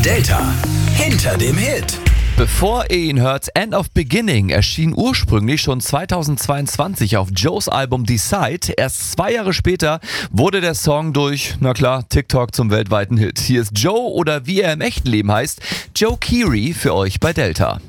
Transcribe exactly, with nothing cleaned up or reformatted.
Delta hinter dem Hit. Bevor ihr ihn hört, End of Beginning erschien ursprünglich schon zweitausendzweiundzwanzig auf Joes Album Decide. Erst zwei Jahre später wurde der Song durch, na klar, TikTok zum weltweiten Hit. Hier ist Joe oder wie er im echten Leben heißt, Joe Keery für euch bei Delta.